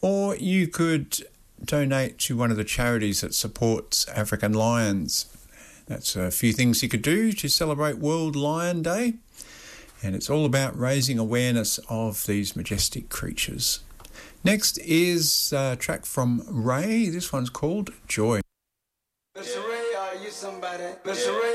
Or you could donate to one of the charities that supports African lions. That's a few things you could do to celebrate World Lion Day. And it's all about raising awareness of these majestic creatures. Next is a track from Ray. This one's called Joy. Mr. Ray, are you somebody? Mr. Ray.